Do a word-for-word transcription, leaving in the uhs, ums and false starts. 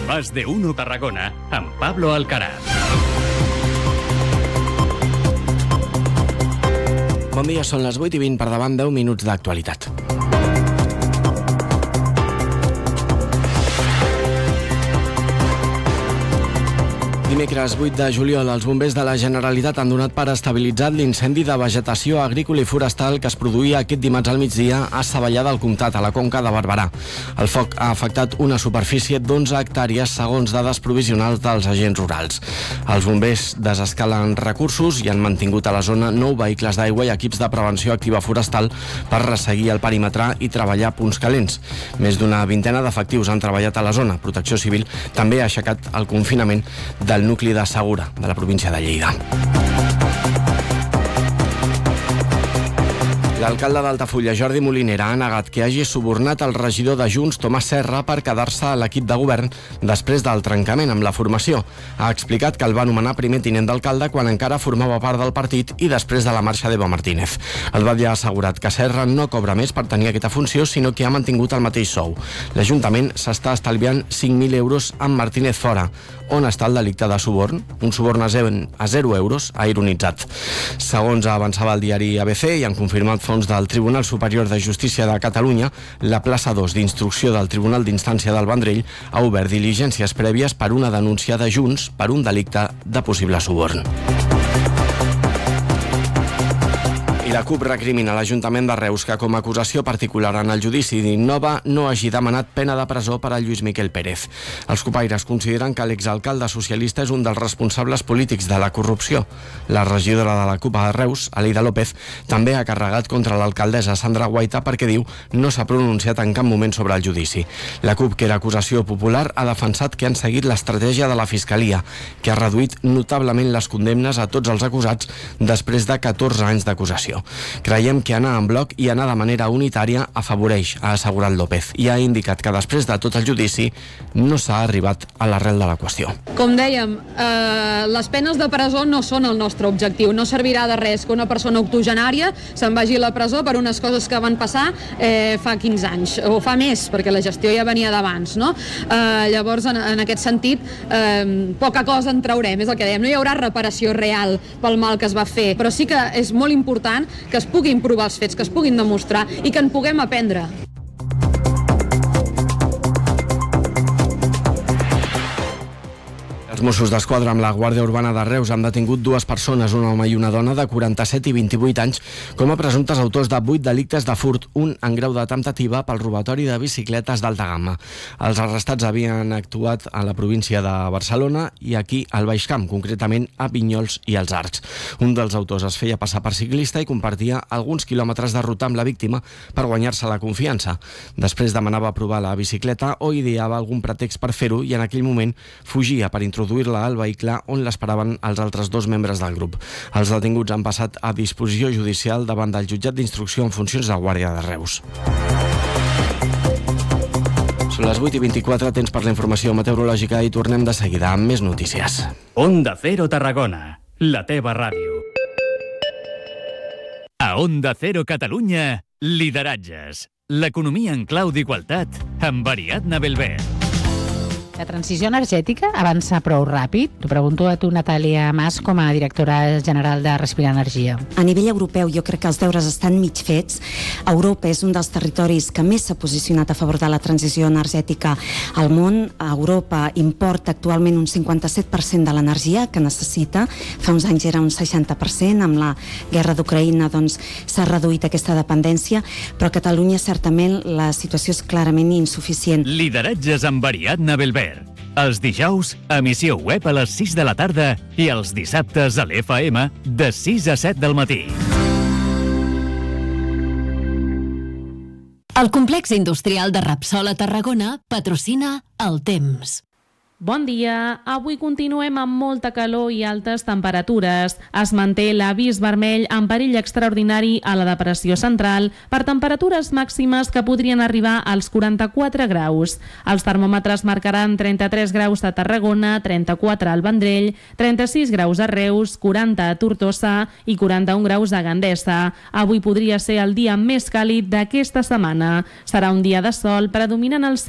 Más de Uno Tarragona, amb Pablo Alcaraz. Bon dia, són les vuit i vint, per davant deu minuts d'actualitat. Dimecres vuit de juliol, els bombers de la Generalitat han donat per estabilitzat l'incendi de vegetació agrícola i forestal que es produïa aquest dimarts al migdia a Savallà del Comtat, a la Conca de Barberà. El foc ha afectat una superfície d'onze hectàrees, segons dades provisionals dels agents rurals. Els bombers desescalen recursos i han mantingut a la zona nou vehicles d'aigua i equips de prevenció activa forestal per resseguir el perímetre i treballar punts calents. Més d'una vintena d'efectius han treballat a la zona. Protecció Civil també ha aixecat el confinament del nucli de Segura, de la província de Lleida. L'alcalde d'Altafulla, Jordi Molinera, ha negat que hagi subornat el regidor de Junts, Tomàs Serra, per quedar-se a l'equip de govern després del trencament amb la formació. Ha explicat que el va nomenar primer tinent d'alcalde quan encara formava part del partit i després de la marxa d'Eva Martínez. El batlle ha assegurat que Serra no cobra més per tenir aquesta funció, sinó que ha mantingut el mateix sou. L'Ajuntament s'està estalviant cinc mil euros amb Martínez fora. On està el delicte de suborn? Un suborn a zero euros, ha ironitzat. Segons avançava el diari A B C i han confirmat fons del Tribunal Superior de Justícia de Catalunya, la plaça dos d'instrucció del Tribunal d'Instància del Vendrell ha obert diligències prèvies per una denúncia de Junts per un delicte de possible suborn. I la CUP recrimina l'Ajuntament de Reus que, com a acusació particular en el judici d'Innova, no hagi demanat pena de presó per a Lluís Miquel Pérez. Els copaires consideren que l'exalcalde socialista és un dels responsables polítics de la corrupció. La regidora de la CUP a Reus, Aleida López, també ha carregat contra l'alcaldessa Sandra Guaita perquè diu no s'ha pronunciat en cap moment sobre el judici. La CUP, que era acusació popular, ha defensat que han seguit l'estratègia de la Fiscalia, que ha reduït notablement les condemnes a tots els acusats després de catorze anys d'acusació. Creiem que anar en bloc i anar de manera unitària afavoreix, ha assegurat López, i ha indicat que després de tot el judici no s'ha arribat a l'arrel de la qüestió. Com dèiem, eh, les penes de presó no són el nostre objectiu. No servirà de res que una persona octogenària se'n vagi a la presó per unes coses que van passar eh, fa quinze anys, o fa més, perquè la gestió ja venia d'abans, no? Eh, llavors, en, en aquest sentit, eh, poca cosa en traurem, és el que dèiem. No hi haurà reparació real pel mal que es va fer, però sí que és molt important que es puguin provar els fets, que es puguin demostrar i que en puguem aprendre. Els Mossos d'Esquadra amb la Guàrdia Urbana de Reus han detingut dues persones, un home i una dona de quaranta-set i vint-i-vuit anys, com a presumptes autors de vuit delictes de furt, un en grau de temptativa pel robatori de bicicletes d'alta gamma. Els arrestats havien actuat a la província de Barcelona i aquí al Baix Camp, concretament a Vinyols i els Arcs. Un dels autors es feia passar per ciclista i compartia alguns quilòmetres de ruta amb la víctima per guanyar-se la confiança. Després demanava provar la bicicleta o ideava algun pretext per fer-ho i en aquell moment fugia per introduir introduir-la al vehicle on l'esperaven els altres dos membres del grup. Els detinguts han passat a disposició judicial davant del jutjat d'instrucció en funcions de Guàrdia de Reus. Són les vuit i vint-i-quatre, temps per la informació meteorològica i tornem de seguida amb més notícies. Onda Cero Tarragona, la teva ràdio. A Onda Cero Catalunya, lideratges. L'economia en clau d'igualtat amb Ariadna Belver. La transició energètica avança prou ràpid? T'ho pregunto a tu, Natàlia Mas, com a directora general de Respirar Energia. A nivell europeu jo crec que els deures estan mig fets. Europa és un dels territoris que més s'ha posicionat a favor de la transició energètica al món. Europa importa actualment un cinquanta-set per cent de l'energia que necessita. Fa uns anys era un seixanta per cent. Amb la guerra d'Ucraïna doncs, s'ha reduït aquesta dependència, però a Catalunya certament la situació és clarament insuficient. Lideratges amb Ariadna Belver. Els dijous, emissió web a les sis de la tarda i els dissabtes a l'F M de sis a set del matí. El complex industrial de Repsol a Tarragona patrocina El Temps. Bon dia. Avui continuem amb molta calor i altes temperatures. Es manté l'avís vermell en perill extraordinari a la depressió central per temperatures màximes que podrien arribar als quaranta-quatre graus. Els termòmetres marcaran trenta-tres graus a Tarragona, trenta-quatre al Vendrell, trenta-sis graus a Reus, quaranta a Tortosa i quaranta-un graus a Gandesa. Avui podria ser el dia més càlid d'aquesta setmana. Serà un dia de sol predominant el